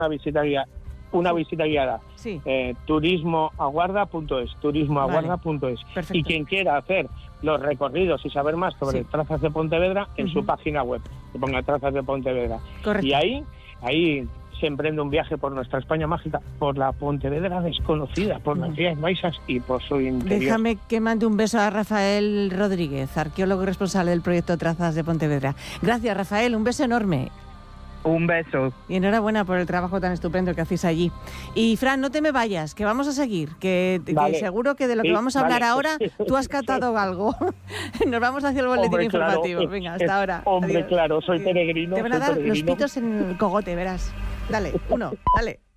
visita guiada. Una visita guiada. Sí. Turismoaguarda.es. Perfecto. Y quien quiera hacer los recorridos y saber más sobre Trazas de Pontevedra, en su página web, que ponga Trazas de Pontevedra. Correcto. Y ahí se emprende un viaje por nuestra España mágica, por la Pontevedra desconocida, por las Rías Baixas y por su interior. Déjame que mande un beso a Rafael Rodríguez, arqueólogo responsable del proyecto Trazas de Pontevedra. Gracias, Rafael, un beso enorme. Un beso. Y enhorabuena por el trabajo tan estupendo que hacéis allí. Y Fran, no te me vayas, que vamos a seguir, que seguro que de lo que vamos a hablar ahora tú has catado algo. Nos vamos hacia el boletín informativo. Venga, hasta ahora. Hombre, Adiós. claro, soy peregrino. Te van a dar los pitos en el cogote, verás. Dale, uno, dale.